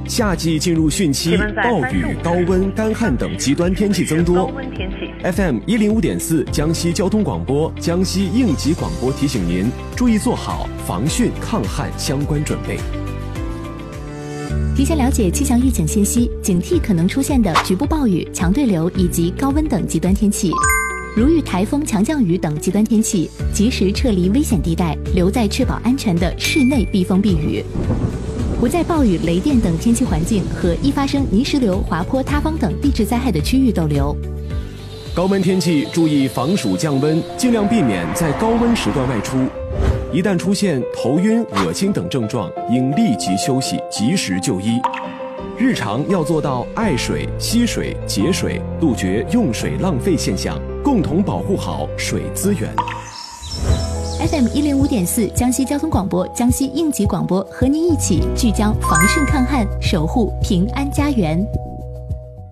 夏季进入汛期，暴雨、高温、干旱等极端天气增多。FM105.4江西交通广播、江西应急广播提醒您注意做好防汛抗旱相关准备。 提前了解气象预警信息，警惕可能出现的局部暴雨、强对流以及高温等极端天气。如遇台风、强降雨等极端天气，及时撤离危险地带，留在确保安全的室内避风避雨。不在暴雨、雷电等天气环境和易发生泥石流、滑坡、塌方等地质灾害的区域逗留。 高温天气注意防暑降温，尽量避免在高温时段外出。一旦出现头晕、恶心等症状，应立即休息，及时就医。日常要做到爱水、惜水、节水，杜绝用水浪费现象，共同保护好水资源。 FM105.4江西交通广播、江西应急广播和您一起聚焦防汛抗旱，守护平安家园。